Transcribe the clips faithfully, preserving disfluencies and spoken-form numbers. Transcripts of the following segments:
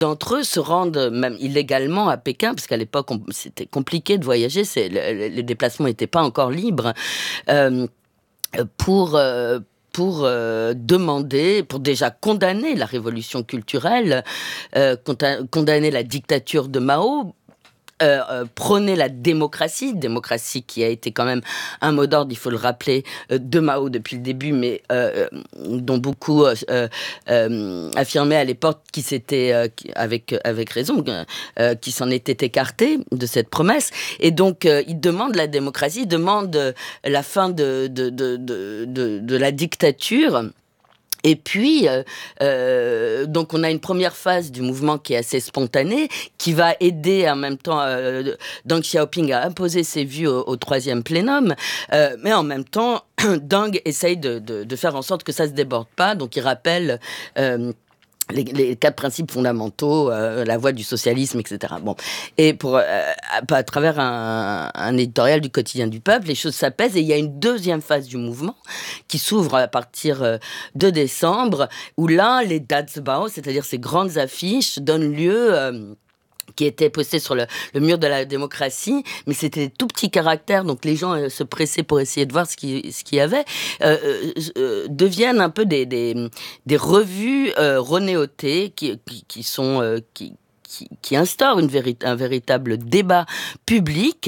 d'entre eux se rendent même illégalement à Pékin, parce qu'à l'époque, on, c'était compliqué de voyager, c'est, le, les déplacements n'étaient pas encore libres, euh, pour... Euh, pour euh, demander, pour déjà condamner la révolution culturelle, euh, condamner la dictature de Mao, Euh, euh, prôner la démocratie, démocratie qui a été quand même un mot d'ordre, il faut le rappeler, euh, de Mao depuis le début, mais euh, dont beaucoup euh, euh, affirmaient à l'époque qui s'était, euh, avec, avec raison, euh, qui s'en était écarté de cette promesse. Et donc, euh, il demande la démocratie, il demande la fin de, de, de, de, de, de la dictature. Et puis, euh, euh, donc on a une première phase du mouvement qui est assez spontanée, qui va aider en même temps euh, Deng Xiaoping à imposer ses vues au, au troisième plénum, euh, mais en même temps, Deng essaye de, de, de faire en sorte que ça se déborde pas, donc il rappelle... Euh, Les, les quatre principes fondamentaux, euh, la voie du socialisme, et cetera. Bon, et pour euh, à, à travers un, un éditorial du quotidien du peuple, les choses s'apaisent et il y a une deuxième phase du mouvement qui s'ouvre à partir euh, de décembre, où là, les Dazbao, c'est-à-dire ces grandes affiches, donnent lieu euh, qui étaient postés sur le, le mur de la démocratie, mais c'était des tout petits caractères, donc les gens euh, se pressaient pour essayer de voir ce qu'il, ce qu'il y avait, euh, euh, deviennent un peu des, des, des revues euh, renéotées qui, qui, qui, sont, euh, qui, qui, qui instaurent une véri- un véritable débat public,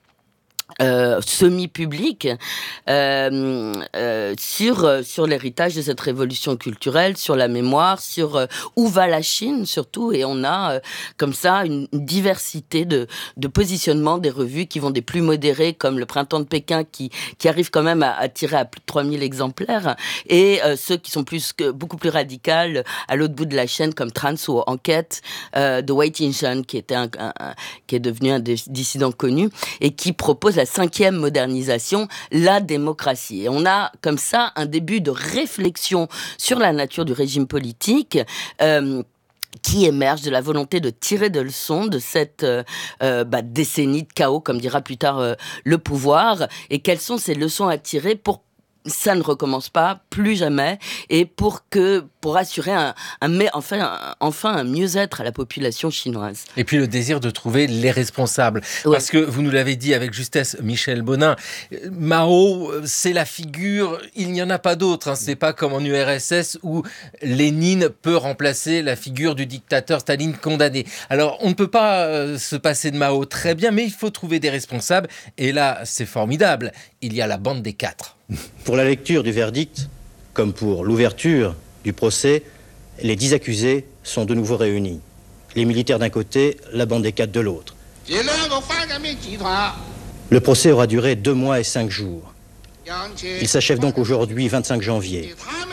Euh, semi-public euh, euh, sur, sur l'héritage de cette révolution culturelle, sur la mémoire, sur euh, où va la Chine surtout, et on a euh, comme ça une, une diversité de, de positionnements des revues qui vont des plus modérées comme le Printemps de Pékin qui, qui arrive quand même à, à tirer à plus de trois mille exemplaires, et euh, ceux qui sont plus que, beaucoup plus radicales à l'autre bout de la chaîne comme Trans ou Enquête euh, de Wei Jingshan qui, était un, un, un, qui est devenu un des dissidents connus et qui propose la cinquième modernisation, la démocratie. Et on a comme ça un début de réflexion sur la nature du régime politique euh, qui émerge de la volonté de tirer des leçons de cette euh, euh, bah, décennie de chaos, comme dira plus tard euh, le pouvoir, et quelles sont ces leçons à tirer pour ça ne recommence pas, plus jamais, et pour que pour assurer un, un, enfin, un, enfin un mieux-être à la population chinoise. Et puis le désir de trouver les responsables. Ouais. Parce que vous nous l'avez dit avec justesse, Michel Bonin, Mao, c'est la figure, il n'y en a pas d'autre. Hein. C'est pas comme en U R S S où Lénine peut remplacer la figure du dictateur Staline condamné. Alors on ne peut pas euh, se passer de Mao très bien, mais il faut trouver des responsables. Et là, c'est formidable. Il y a la bande des quatre. Pour la lecture du verdict, comme pour l'ouverture du procès, les dix accusés sont de nouveau réunis. Les militaires d'un côté, la bande des quatre de l'autre. Le procès aura duré deux mois et cinq jours. Il s'achève donc aujourd'hui, vingt-cinq janvier.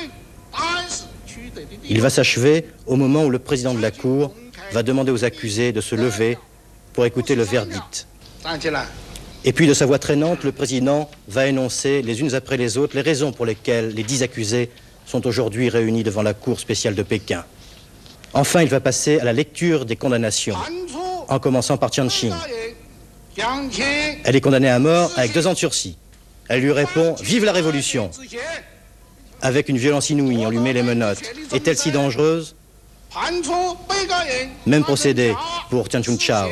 Il va s'achever au moment où le président de la Cour va demander aux accusés de se lever pour écouter le verdict. Et puis, de sa voix traînante, le président va énoncer les unes après les autres les raisons pour lesquelles les dix accusés sont aujourd'hui réunis devant la Cour spéciale de Pékin. Enfin, il va passer à la lecture des condamnations, en commençant par Jiang Qing. Elle est condamnée à mort avec deux ans de sursis. Elle lui répond « Vive la Révolution !» Avec une violence inouïe, on lui met les menottes. Est-elle si dangereuse ? Même procédé pour Tian Chun-Chao.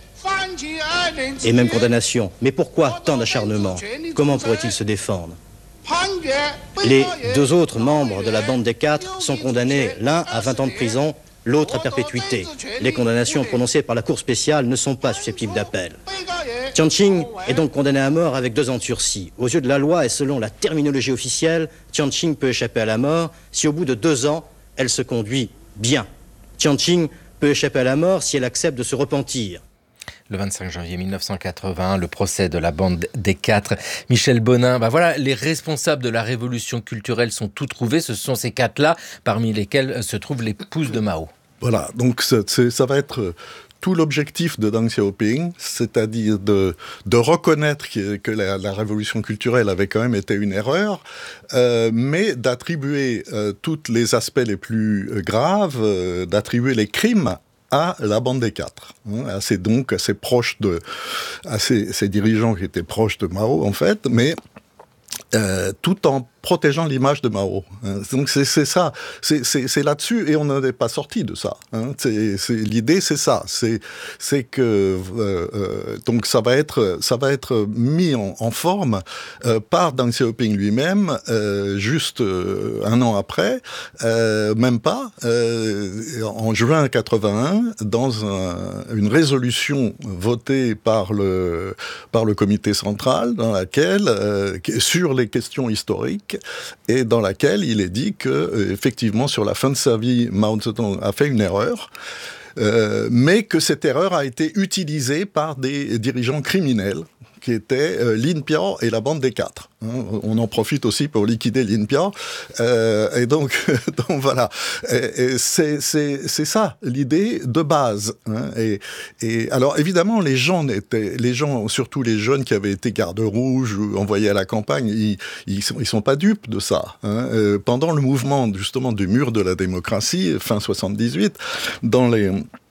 Et même condamnation. Mais pourquoi tant d'acharnement ? Comment pourrait-il se défendre ? Les deux autres membres de la bande des quatre sont condamnés, l'un à vingt ans de prison, l'autre à perpétuité. Les condamnations prononcées par la Cour spéciale ne sont pas susceptibles d'appel. Jiang Qing est donc condamné à mort avec deux ans de sursis. Aux yeux de la loi et selon la terminologie officielle, Jiang Qing peut échapper à la mort si au bout de deux ans, elle se conduit bien. Jiang Qing peut échapper à la mort si elle accepte de se repentir. Le vingt-cinq janvier mille neuf cent quatre-vingts, le procès de la bande des quatre. Michel Bonin, bah voilà, les responsables de la révolution culturelle sont tous trouvés. Ce sont ces quatre-là, parmi lesquels se trouve l'épouse de Mao. Voilà, donc c'est, c'est, ça va être tout l'objectif de Deng Xiaoping, c'est-à-dire de, de reconnaître que, que la, la révolution culturelle avait quand même été une erreur, euh, mais d'attribuer euh, tous les aspects les plus graves, euh, d'attribuer les crimes à la bande des quatre, hein, assez donc assez proche de, à ces, ces dirigeants qui étaient proches de Mao en fait, mais euh, tout en protégeant l'image de Mao. Hein. Donc c'est, c'est ça, c'est, c'est, c'est là-dessus, et on n'en est pas sorti de ça. Hein. C'est, c'est, l'idée, c'est ça, c'est, c'est que euh, euh, donc ça va être, ça va être mis en, en forme euh, par Deng Xiaoping lui-même, euh, juste euh, un an après, euh, même pas, euh, en juin quatre-vingt-un, dans un, une résolution votée par le par le comité central, dans laquelle euh, sur les questions historiques, et dans laquelle il est dit que, euh, effectivement, sur la fin de sa vie, Mao Zedong a fait une erreur, euh, mais que cette erreur a été utilisée par des dirigeants criminels, qui étaient euh, Lin Piao et la bande des quatre. Hein, on en profite aussi pour liquider Lin Piao. Euh, et donc, donc voilà. Et, et c'est, c'est, c'est ça, l'idée de base. Hein, et, et alors, évidemment, les gens, étaient, les gens, surtout les jeunes qui avaient été gardes rouges ou envoyés à la campagne, ils, ils, sont, ils sont pas dupes de ça. Hein. Euh, pendant le mouvement, justement, du mur de la démocratie, fin soixante-dix-huit, dans les...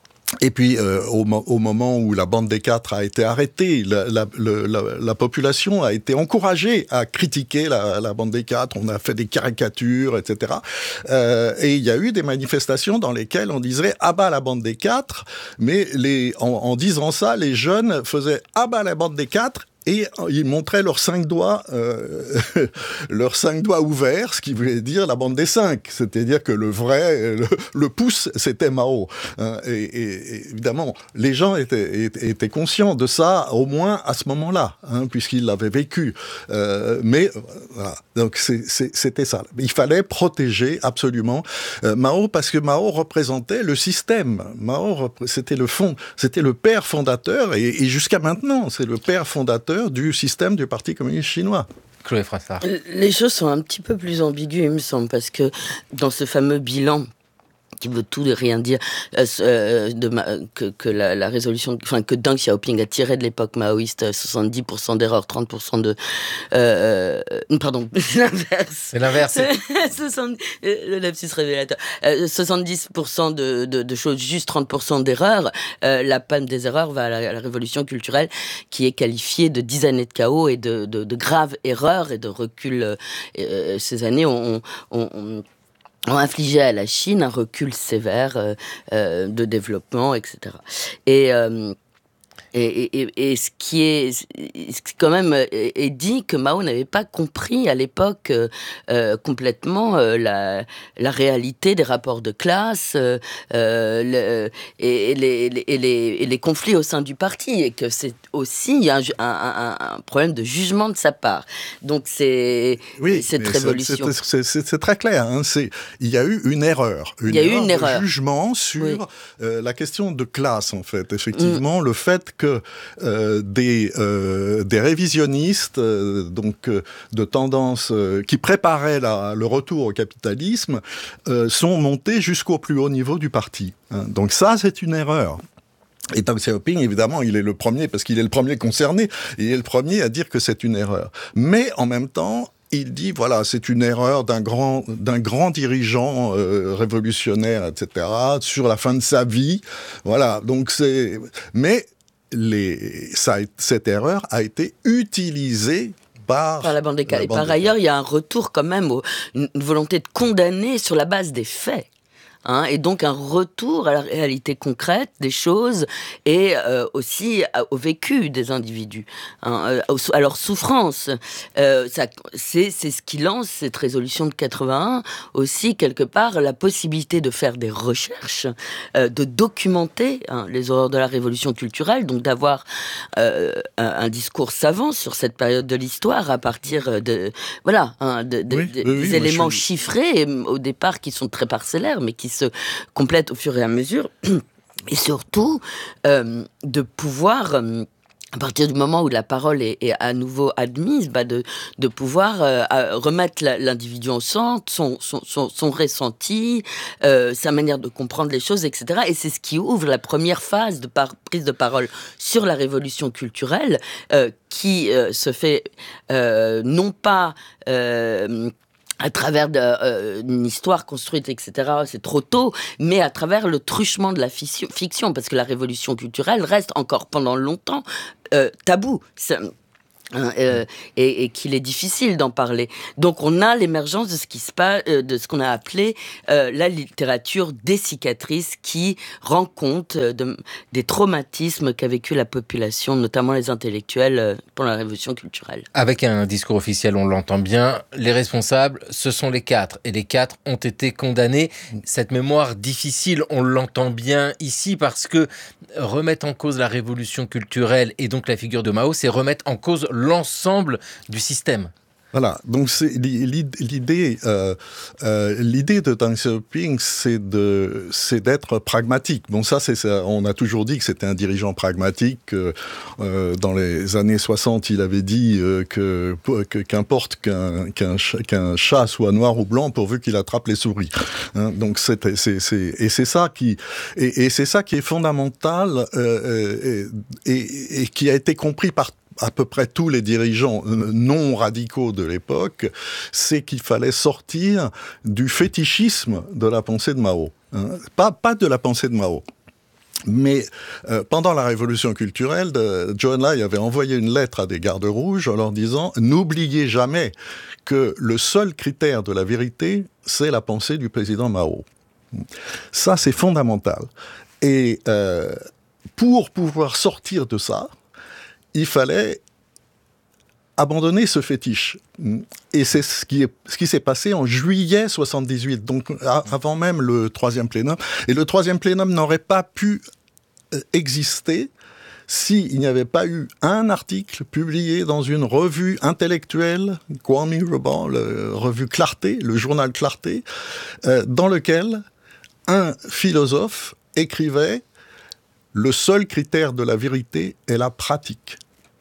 Et puis, euh, au, au moment où la bande des quatre a été arrêtée, la, la, la, la population a été encouragée à critiquer la, la bande des quatre. On a fait des caricatures, et cetera. Euh, et il y a eu des manifestations dans lesquelles on disait « Ah bah la bande des quatre », mais les, en, en disant ça, les jeunes faisaient « Ah bah la bande des quatre ». Et ils montraient leurs cinq doigts, euh, leurs cinq doigts ouverts, ce qui voulait dire la bande des cinq. C'est-à-dire que le vrai, le, le pouce, c'était Mao. Hein, et, et, et évidemment, les gens étaient, étaient, étaient conscients de ça, au moins à ce moment-là, hein, puisqu'ils l'avaient vécu. Euh, mais voilà. Donc c'est, c'est, c'était ça. Il fallait protéger absolument euh, Mao, parce que Mao représentait le système. Mao, c'était le fond, c'était le père fondateur, et, et jusqu'à maintenant, c'est le père fondateur du système du Parti communiste chinois. Chloé Frassard. Les choses sont un petit peu plus ambiguës, il me semble, parce que dans ce fameux bilan qui veut tout et rien dire, euh, de ma, que, que la, la résolution, enfin que Deng Xiaoping a tiré de l'époque maoïste, soixante-dix pour cent d'erreurs, trente pour cent de, euh, pardon, c'est l'inverse. C'est l'inverse. soixante, le lapsus révélateur. Euh, soixante-dix pour cent de, de, de choses justes, trente pour cent d'erreurs. Euh, la palme des erreurs va à la, à la révolution culturelle, qui est qualifiée de dix années de chaos et de, de, de graves erreurs et de recul. Euh, ces années, on, on, on ont infligé à la Chine un recul sévère euh, euh, de développement, et cetera. Et, euh, et, et, et ce qui est, ce qui quand même est, est dit que Mao n'avait pas compris à l'époque euh, euh, complètement euh, la, la réalité des rapports de classe euh, le, et, les, les, et, les, et les conflits au sein du parti, et que c'est aussi un, un, un, un problème de jugement de sa part. Donc c'est oui, cette révolution. C'est, c'est, c'est, c'est très clair. Hein, c'est, il y a eu une erreur. Une il y a erreur eu une de erreur. jugement sur oui. euh, la question de classe, en fait. Effectivement, mm. le fait que euh, des, euh, des révisionnistes euh, donc, euh, de tendance euh, qui préparaient la, le retour au capitalisme euh, sont montés jusqu'au plus haut niveau du parti. Hein. Donc ça, c'est une erreur. Et Deng Xiaoping, évidemment, il est le premier, parce qu'il est le premier concerné, et il est le premier à dire que c'est une erreur. Mais en même temps, il dit, voilà, c'est une erreur d'un grand, d'un grand dirigeant euh, révolutionnaire, et cetera, sur la fin de sa vie. Voilà, donc c'est... Mais les... Ça, cette erreur a été utilisée Par, par la bande des quatre. Et par ailleurs, il y a un retour quand même, au, une volonté de condamner sur la base des faits. Hein, et donc un retour à la réalité concrète des choses et euh, aussi à, au vécu des individus, hein, euh, à leur souffrance. Euh, ça, c'est, c'est ce qui lance cette résolution de quatre-vingt-un, aussi quelque part la possibilité de faire des recherches, euh, de documenter hein, les horreurs de la révolution culturelle, donc d'avoir euh, un, un discours savant sur cette période de l'histoire à partir de, voilà, hein, de, de, oui, de, oui, des oui, éléments je... chiffrés au départ qui sont très parcellaires, mais qui se complète au fur et à mesure, et surtout euh, de pouvoir, euh, à partir du moment où la parole est, est à nouveau admise, bah de, de pouvoir euh, remettre la, l'individu au centre, son, son, son, son ressenti, euh, sa manière de comprendre les choses, et cetera. Et c'est ce qui ouvre la première phase de par, prise de parole sur la révolution culturelle, euh, qui euh, se fait euh, non pas... Euh, à travers de, euh, une histoire construite, et cetera, c'est trop tôt, mais à travers le truchement de la fiction, parce que la révolution culturelle reste encore pendant longtemps euh, tabou. C'est, Hein, euh, et, et qu'il est difficile d'en parler. Donc on a l'émergence de ce qui se passe, euh, de ce qu'on a appelé euh, la littérature des cicatrices, qui rend compte euh, de, des traumatismes qu'a vécu la population, notamment les intellectuels, euh, pendant la révolution culturelle. Avec un discours officiel, on l'entend bien, les responsables, ce sont les quatre, et les quatre ont été condamnés. Cette mémoire difficile, on l'entend bien ici, parce que remettre en cause la révolution culturelle et donc la figure de Mao, c'est remettre en cause l'ensemble du système. Voilà, donc c'est l'idée, euh, euh, l'idée de Deng Xiaoping, c'est de, c'est d'être pragmatique. Bon, ça, c'est ça. On a toujours dit que c'était un dirigeant pragmatique. Euh, euh, dans les années soixante, il avait dit euh, que, que qu'importe qu'un, qu'un, qu'un chat soit noir ou blanc pourvu qu'il attrape les souris. Hein, donc c'est, c'est, c'est, et c'est ça qui, et, et c'est ça qui est fondamental euh, et, et, et qui a été compris par à peu près tous les dirigeants non radicaux de l'époque, c'est qu'il fallait sortir du fétichisme de la pensée de Mao. Hein. Pas, pas de la pensée de Mao. Mais euh, pendant la révolution culturelle, de, Zhou Enlai avait envoyé une lettre à des gardes rouges en leur disant « N'oubliez jamais que le seul critère de la vérité, c'est la pensée du président Mao. » Ça, c'est fondamental. Et euh, pour pouvoir sortir de ça, il fallait abandonner ce fétiche. Et c'est ce qui, est, ce qui s'est passé en juillet soixante-dix-huit, donc avant même le troisième plénum. Et le troisième plénum n'aurait pas pu exister s'il n'y avait pas eu un article publié dans une revue intellectuelle, Guangmi Reban, la revue Clarté, le journal Clarté, euh, dans lequel un philosophe écrivait « Le seul critère de la vérité est la pratique ».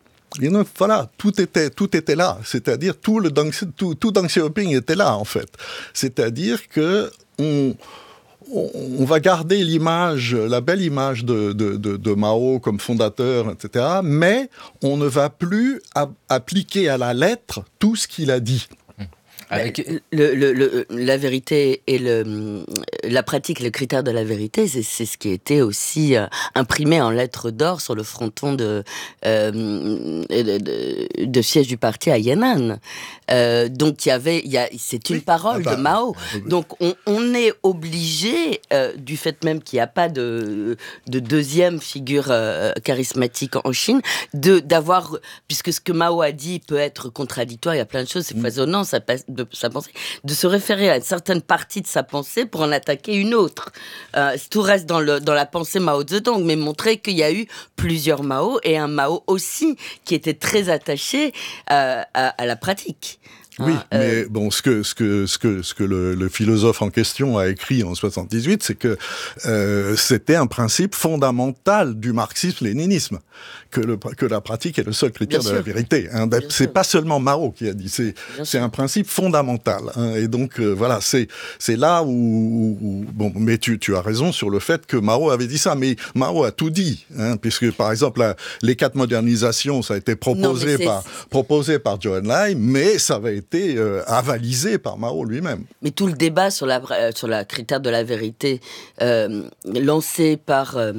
Et donc voilà, tout était, tout était là, c'est-à-dire tout le Deng, tout, tout Deng Xiaoping était là en fait. C'est-à-dire que on, on, on va garder l'image, la belle image de, de, de, de Mao comme fondateur, et cetera. Mais on ne va plus a, appliquer à la lettre tout ce qu'il a dit. Avec... Le, le, le, la vérité et le, la pratique, le critère de la vérité, c'est, c'est ce qui était aussi euh, imprimé en lettres d'or sur le fronton de, euh, de, de, de siège du parti à Yan'an. Euh, donc il y avait, il y a, c'est une oui. parole ah bah, de Mao. Donc on, on est obligé, euh, du fait même qu'il n'y a pas de, de deuxième figure euh, charismatique en Chine, de d'avoir, puisque ce que Mao a dit peut être contradictoire, il y a plein de choses, c'est mmh. foisonnant, ça passe de sa pensée, de se référer à une certaine partie de sa pensée pour en attaquer une autre. Euh, tout reste dans, le, dans la pensée Mao Zedong, mais montrer qu'il y a eu plusieurs Mao, et un Mao aussi qui était très attaché euh, à, à la pratique. Oui, ah, mais euh... bon, ce que ce que ce que ce que le, le philosophe en question a écrit en soixante-dix-huit, c'est que euh, c'était un principe fondamental du marxisme-léninisme, que le que la pratique est le seul critère Bien de sûr. La vérité. Hein. Bien c'est sûr. Pas seulement Mao qui a dit, c'est Bien c'est sûr. Un principe fondamental. Hein. Et donc euh, voilà, c'est c'est là où, où, où bon, mais tu tu as raison sur le fait que Mao avait dit ça, mais Mao a tout dit, hein, puisque par exemple la, les quatre modernisations, ça a été proposé non, par proposé par Zhou Enlai, mais ça avait été été euh, avalisé par Mao lui-même. Mais tout le débat sur la, euh, sur la critère de la vérité euh, lancé par euh,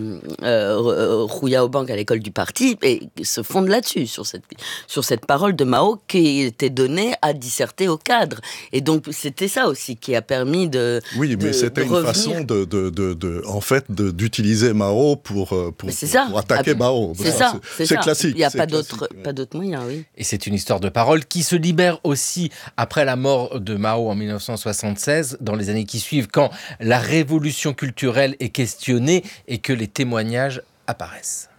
euh, Hu Yaobang à l'école du parti et se fonde là-dessus, sur cette, sur cette parole de Mao qui était donnée à disserter au cadre. Et donc c'était ça aussi qui a permis de Oui, mais de, c'était de une revenir. façon de, de, de, de, en fait, de, d'utiliser Mao pour, pour, ça. pour attaquer ah, Mao. C'est ça, c'est, c'est, c'est ça. classique. Il n'y a c'est pas classique, d'autre, ouais. pas d'autre moyen, oui. Et c'est une histoire de parole qui se libère aussi après la mort de Mao en dix-neuf cent soixante-seize, dans les années qui suivent, quand la révolution culturelle est questionnée et que les témoignages apparaissent.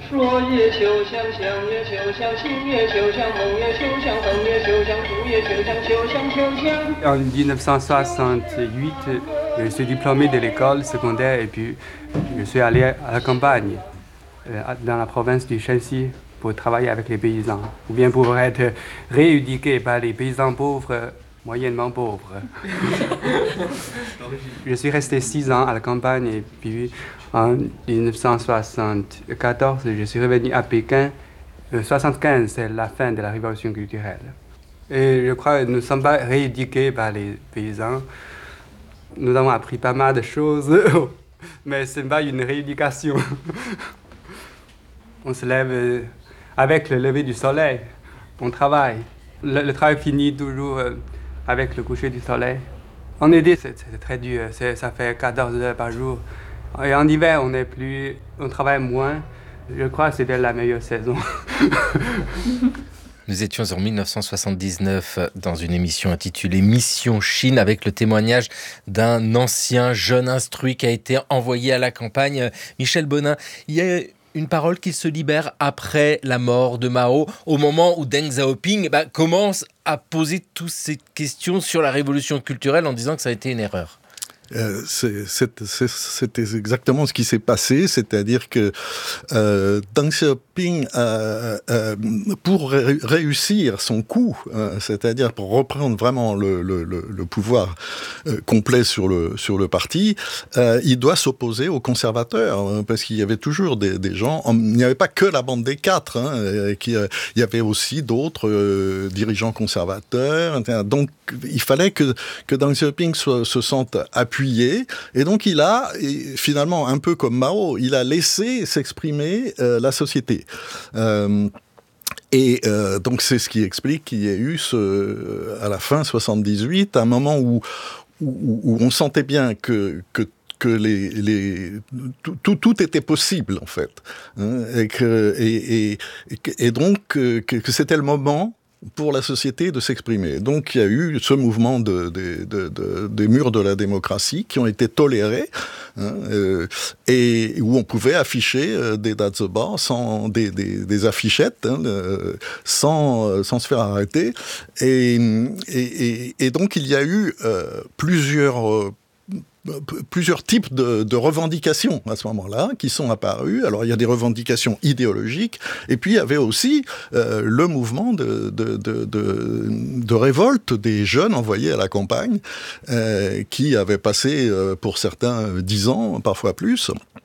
En dix-neuf cent soixante-huit, je suis diplômé de l'école secondaire et puis je suis allé à la campagne, dans la province du Shanxi, pour travailler avec les paysans, ou bien pour être rééduqué par les paysans pauvres, moyennement pauvres. Je suis resté six ans à la campagne et puis en dix-neuf cent soixante-quatorze, je suis revenu à Pékin. En soixante-quinze, c'est la fin de la révolution culturelle. Et je crois que nous ne sommes pas rééduqués par les paysans. Nous avons appris pas mal de choses, mais ce n'est pas une rééducation. On se lève avec le lever du soleil. on travaille. Le, le travail finit toujours euh, avec le coucher du soleil. En été, c'est, c'est très dur. C'est, ça fait quatorze heures par jour. Et en hiver, on est plus, on travaille moins. Je crois que c'était la meilleure saison. Nous étions en dix-neuf cent soixante-dix-neuf dans une émission intitulée Mission Chine avec le témoignage d'un ancien jeune instruit qui a été envoyé à la campagne. Michel Bonin, il y a une parole qui se libère après la mort de Mao, au moment où Deng Xiaoping bah, commence à poser toutes ces questions sur la révolution culturelle en disant que ça a été une erreur. Euh, c'est, c'est, c'est, c'était exactement ce qui s'est passé, c'est-à-dire que euh, Deng Xiaoping, euh, euh, pour ré- réussir son coup, euh, c'est-à-dire pour reprendre vraiment le, le, le, le pouvoir euh, complet sur le, sur le parti, euh, il doit s'opposer aux conservateurs, hein, parce qu'il y avait toujours des, des gens, il n'y avait pas que la bande des quatre, hein, qui, euh, il y avait aussi d'autres euh, dirigeants conservateurs, donc il fallait que, que Deng Xiaoping soit, se sente appuyé. Et donc il a, finalement, un peu comme Mao, il a laissé s'exprimer euh, la société. Euh, et euh, donc c'est ce qui explique qu'il y ait eu, ce, à la fin soixante-dix-huit, un moment où, où, où on sentait bien que, que que les, les, tout, tout, tout était possible, en fait. Hein, et, que, et, et, et donc que, que c'était le moment pour la société de s'exprimer. Donc il y a eu ce mouvement de, de, de, de, des murs de la démocratie qui ont été tolérés, hein, euh, et où on pouvait afficher euh, des datsuba, sans des, des, des affichettes, hein, euh, sans, sans se faire arrêter. Et, et, et, et donc il y a eu euh, plusieurs... Euh, plusieurs types de, de revendications à ce moment-là qui sont apparues. Alors il y a des revendications idéologiques et puis il y avait aussi euh, le mouvement de, de, de, de, de révolte des jeunes envoyés à la campagne euh, qui avaient passé euh, pour certains dix ans, parfois plus.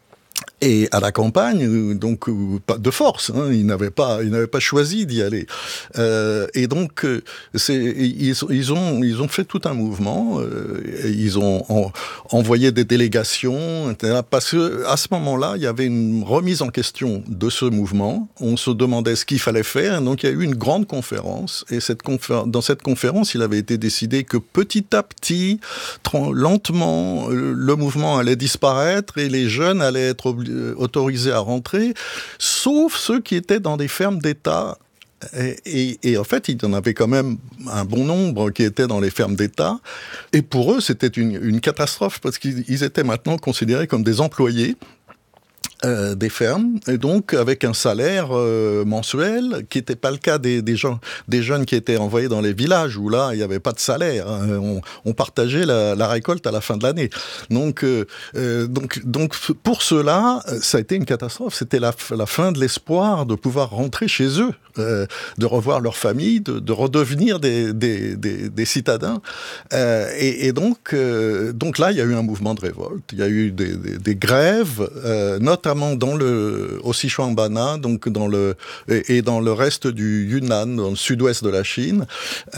Et à la campagne, donc pas de force, hein, ils n'avaient pas, ils n'avaient pas choisi d'y aller. Euh, et donc, c'est, ils, ils ont, ils ont fait tout un mouvement. Euh, ils ont en, envoyé des délégations, et cetera. Parce que à ce moment-là, il y avait une remise en question de ce mouvement. On se demandait ce qu'il fallait faire. Donc, il y a eu une grande conférence. Et cette confé- dans cette conférence, il avait été décidé que petit à petit, lentement, le mouvement allait disparaître et les jeunes allaient être obligés autorisés à rentrer, sauf ceux qui étaient dans des fermes d'État. Et, et, et en fait, il y en avait quand même un bon nombre qui étaient dans les fermes d'État. Et pour eux, c'était une, une catastrophe parce qu'ils étaient maintenant considérés comme des employés Euh, des fermes, et donc avec un salaire euh, mensuel qui n'était pas le cas des, des, gens, des jeunes qui étaient envoyés dans les villages où là il n'y avait pas de salaire, hein. on, on partageait la, la récolte à la fin de l'année. Donc, euh, euh, donc, donc pour ceux-là, ça a été une catastrophe, c'était la, la fin de l'espoir de pouvoir rentrer chez eux, euh, de revoir leur famille, de, de redevenir des, des, des, des citadins. Euh, et, et donc, euh, donc là il y a eu un mouvement de révolte, il y a eu des, des, des grèves, euh, notamment dans le, au Sichuan-Bana, donc dans le, et, et dans le reste du Yunnan, dans le sud-ouest de la Chine,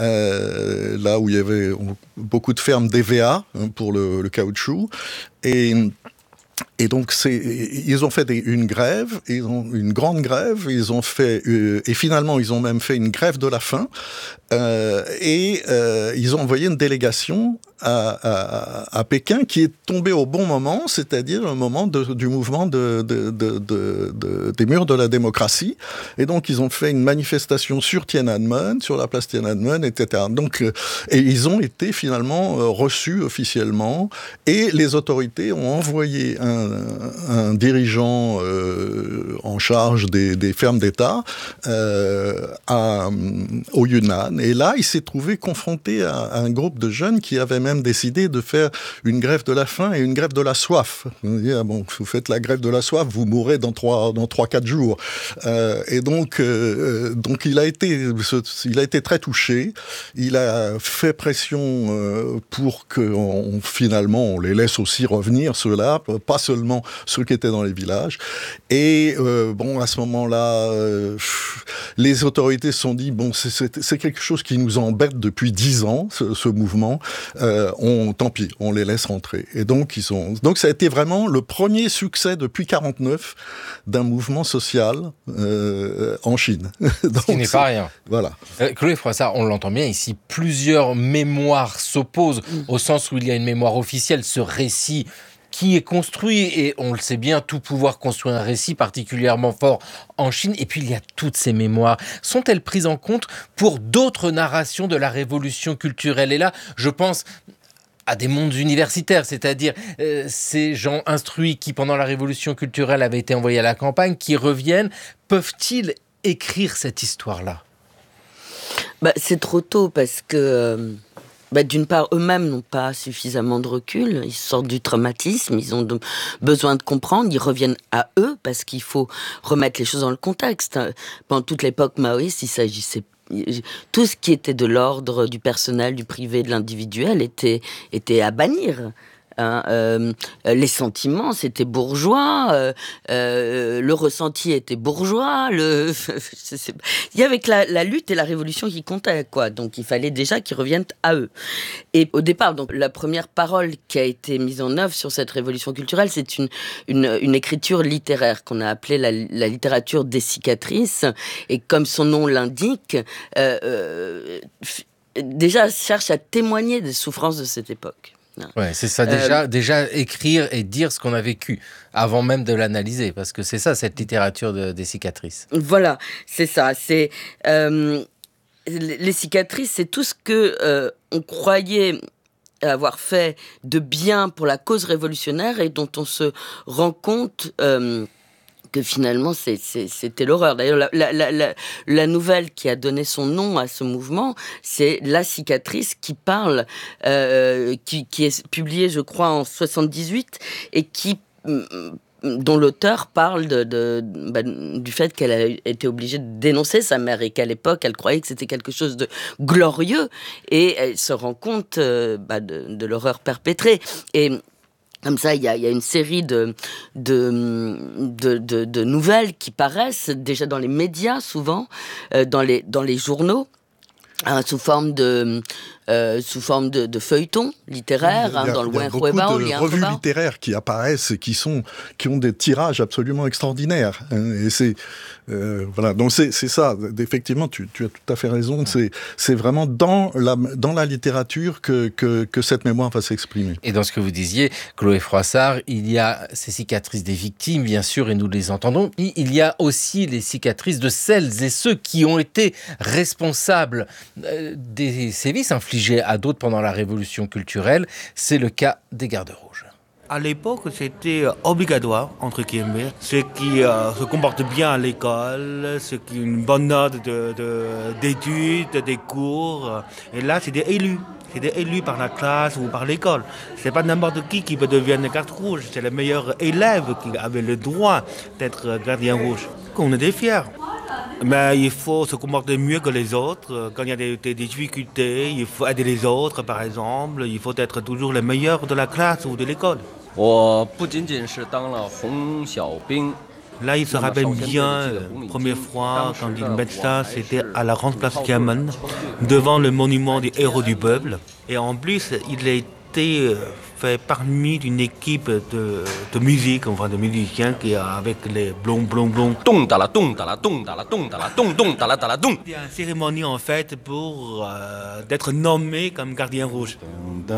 euh, là où il y avait beaucoup de fermes d'E V A, hein, pour le, le caoutchouc. Et, et donc, c'est, ils ont fait des, une grève, ils ont une grande grève, ils ont fait, euh, et finalement, ils ont même fait une grève de la faim, euh, et euh, ils ont envoyé une délégation à, à, à Pékin qui est tombée au bon moment, c'est-à-dire au moment de, du mouvement de, de, de, de, de, des murs de la démocratie. Et donc, ils ont fait une manifestation sur Tiananmen, sur la place Tiananmen, et cetera. Donc, euh, et ils ont été finalement euh, reçus officiellement, et les autorités ont envoyé un, un dirigeant euh, en charge des, des fermes d'État euh, à, au Yunnan. Et là, il s'est trouvé confronté à, à un groupe de jeunes qui avaient même décidé de faire une grève de la faim et une grève de la soif. On dit, ah bon, vous faites la grève de la soif, vous mourrez dans trois, dans trois, quatre jours. Euh, et donc, euh, donc il a été, il a été très touché. Il a fait pression euh, pour que on, finalement on les laisse aussi revenir, ceux-là, pas seulement seulement ceux qui étaient dans les villages. Et euh, bon, à ce moment-là, euh, les autorités se sont dit, bon, c'est, c'est, c'est quelque chose qui nous embête depuis dix ans, ce, ce mouvement. Euh, on, tant pis, on les laisse rentrer. Et donc, ils ont, donc ça a été vraiment le premier succès depuis quarante-neuf d'un mouvement social euh, en Chine. Donc, ce qui n'est pas rien. Voilà. Euh, Chloé Froissart, on l'entend bien ici, plusieurs mémoires s'opposent, mmh. au sens où il y a une mémoire officielle, ce récit qui est construit, et on le sait bien, tout pouvoir construire un récit particulièrement fort en Chine, et puis il y a toutes ces mémoires. Sont-elles prises en compte pour d'autres narrations de la révolution culturelle ? Et là, je pense à des mondes universitaires, c'est-à-dire euh, ces gens instruits qui, pendant la révolution culturelle, avaient été envoyés à la campagne, qui reviennent, peuvent-ils écrire cette histoire-là ? Bah, c'est trop tôt, parce que... Euh... Bah, d'une part, eux-mêmes n'ont pas suffisamment de recul, ils sortent du traumatisme, ils ont de, besoin de comprendre, ils reviennent à eux, parce qu'il faut remettre les choses dans le contexte. Pendant toute l'époque maoïste, il s'agissait tout ce qui était de l'ordre du personnel, du privé, de l'individuel était, était à bannir. Hein, euh, les sentiments, c'était bourgeois, euh, euh, le ressenti était bourgeois, le... il y avait que la, la lutte et la révolution qui comptaient, quoi. Donc il fallait déjà qu'ils reviennent à eux. Et au départ, donc, la première parole qui a été mise en œuvre sur cette révolution culturelle, c'est une, une, une écriture littéraire qu'on a appelée la, la littérature des cicatrices. Et comme son nom l'indique, euh, euh, déjà cherche à témoigner des souffrances de cette époque. Ouais, c'est ça, déjà, euh, déjà écrire et dire ce qu'on a vécu, avant même de l'analyser, parce que c'est ça, cette littérature de, des cicatrices. Voilà, c'est ça, c'est... Euh, les cicatrices, c'est tout ce que euh, on croyait avoir fait de bien pour la cause révolutionnaire et dont on se rend compte... Euh, que finalement, c'est, c'est, c'était l'horreur. D'ailleurs, la, la, la, la, la nouvelle qui a donné son nom à ce mouvement, c'est La cicatrice, qui parle, euh, qui, qui est publiée, je crois, en soixante-dix-huit, et qui... dont l'auteur parle de, de, bah, du fait qu'elle a été obligée de dénoncer sa mère et qu'à l'époque, elle croyait que c'était quelque chose de glorieux, et elle se rend compte euh, bah, de, de l'horreur perpétrée. Et... Comme ça, il y a, il y a une série de, de, de, de, de nouvelles qui paraissent déjà dans les médias, souvent, euh, dans, les, dans les journaux, hein, sous forme de... Euh, sous forme de, de feuilletons littéraires, hein, dans le Wen Huebao. Il y a beaucoup de revues littéraires qui apparaissent et qui, sont, qui ont des tirages absolument extraordinaires. Hein, et c'est, euh, voilà. Donc c'est, c'est ça, effectivement, tu, tu as tout à fait raison, c'est, c'est vraiment dans la, dans la littérature que, que, que cette mémoire va s'exprimer. Et dans ce que vous disiez, Chloé Froissart, il y a ces cicatrices des victimes, bien sûr, et nous les entendons, il y a aussi les cicatrices de celles et ceux qui ont été responsables des sévices infligés à d'autres pendant la révolution culturelle. C'est le cas des gardes rouges. À l'époque, c'était obligatoire, entre guillemets. Ceux qui euh, se comportent bien à l'école, ceux qui ont une bonne note de, de, d'études, des cours. Et là, c'est des élus. C'est des élus par la classe ou par l'école. C'est pas n'importe qui qui peut devenir garde rouge. C'est le meilleur élève qui avait le droit d'être gardien rouge. On était fiers. Mais il faut se comporter mieux que les autres. Quand il y a des, des difficultés, il faut aider les autres, par exemple. Il faut être toujours le meilleur de la classe ou de l'école. Là, il se rappelle bien, la première fois, quand il met ça, c'était à la grande place Tiananmen, devant le monument des héros du peuple. Et en plus, il a été fait parmi une équipe de, de musique, enfin de musiciens, qui avec les blonds, blonds, blonds. Il y a une cérémonie en fait pour euh, d'être nommé comme gardien rouge.